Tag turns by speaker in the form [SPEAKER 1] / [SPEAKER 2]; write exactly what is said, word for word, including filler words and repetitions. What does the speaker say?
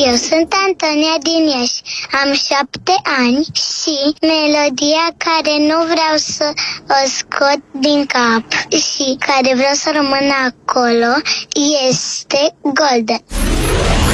[SPEAKER 1] Eu sunt Antonia din Iași, am șapte ani și melodia care nu vreau să o scot din cap și care vreau să rămână acolo este Golden.